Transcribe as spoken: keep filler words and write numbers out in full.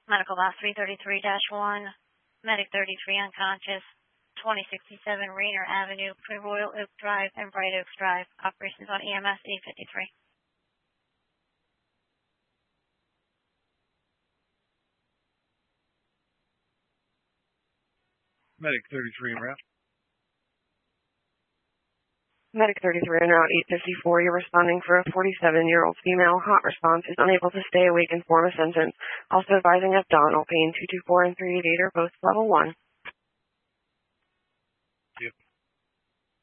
Medical Box three thirty-three dash one, Medic thirty-three unconscious, twenty sixty-seven Rainer Avenue, between Royal Oak Drive and Bright Oaks Drive. Operations on E M S eight fifty-three. Medic thirty-three en route. Medic thirty-three en route eight fifty-four. You're responding for a forty-seven-year-old female. Hot response is unable to stay awake and form a sentence. Also advising abdominal pain. two two four and three eight eight are both level one.